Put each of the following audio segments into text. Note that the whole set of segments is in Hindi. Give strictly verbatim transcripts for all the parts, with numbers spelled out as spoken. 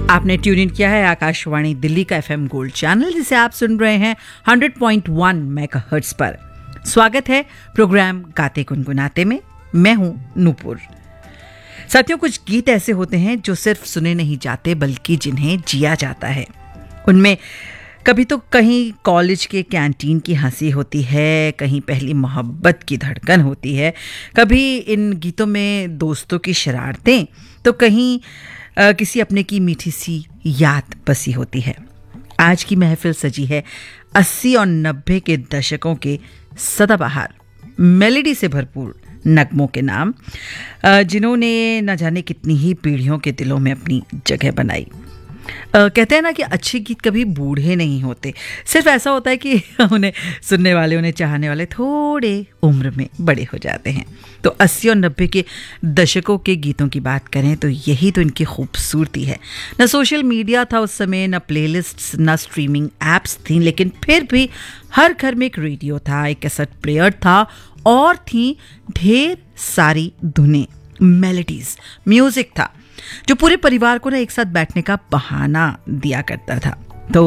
आपने ट्यून इन किया है आकाशवाणी दिल्ली का एफएम गोल्ड चैनल, जिसे आप सुन रहे हैं हंड्रेड पॉइंट वन मेगाहर्ट्ज पर। स्वागत है प्रोग्राम गाते गुनगुनाते में। मैं हूं नूपुर। साथियों, कुछ गीत ऐसे होते हैं जो सिर्फ सुने नहीं जाते बल्कि जिन्हें जिया जाता है। उनमें कभी तो कहीं कॉलेज के कैंटीन की हंसी होती है, कहीं पहली मोहब्बत की धड़कन होती है, कभी इन गीतों में दोस्तों की शरारतें, तो कहीं आ, किसी अपने की मीठी सी याद बसी होती है। आज की महफिल सजी है अस्सी और नब्बे के दशकों के सदाबहार मेलोडी से भरपूर नगमों के नाम, जिन्होंने न जाने कितनी ही पीढ़ियों के दिलों में अपनी जगह बनाई। Uh, कहते हैं ना कि अच्छे गीत कभी बूढ़े नहीं होते, सिर्फ ऐसा होता है कि उन्हें सुनने वाले, उन्हें चाहने वाले थोड़े उम्र में बड़े हो जाते हैं। तो अस्सी और नब्बे के दशकों के गीतों की बात करें तो यही तो इनकी खूबसूरती है। न सोशल मीडिया था उस समय, न प्लेलिस्ट्स, न स्ट्रीमिंग एप्स थी, लेकिन फिर भी हर घर में एक रेडियो था, एक कैसेट प्लेयर था और थी ढेर सारी धुनें, मेलोडीज, म्यूजिक था जो पूरे परिवार को ना एक साथ बैठने का बहाना दिया करता था। तो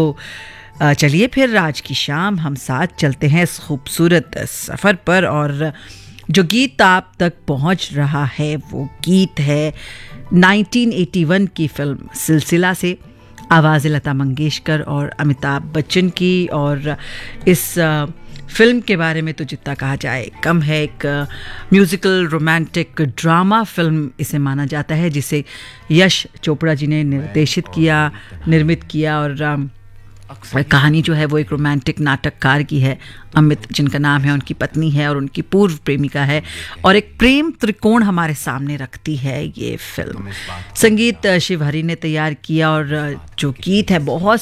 चलिए फिर आज की शाम हम साथ चलते हैं इस खूबसूरत सफ़र पर, और जो गीत आप तक पहुंच रहा है वो गीत है नाइनटीन एटी वन की फिल्म सिलसिला से। आवाज़ लता मंगेशकर और अमिताभ बच्चन की, और इस फिल्म के बारे में तो जितना कहा जाए कम है। एक म्यूज़िकल रोमांटिक ड्रामा फिल्म इसे माना जाता है, जिसे यश चोपड़ा जी ने निर्देशित किया, निर्मित किया, और कहानी जो है वो एक रोमांटिक नाटककार की है। अमित जिनका नाम है, उनकी पत्नी है और उनकी पूर्व प्रेमिका है, और एक प्रेम त्रिकोण हमारे सामने रखती है ये फिल्म। संगीत शिव हरी ने तैयार किया, और जो गीत है बहुत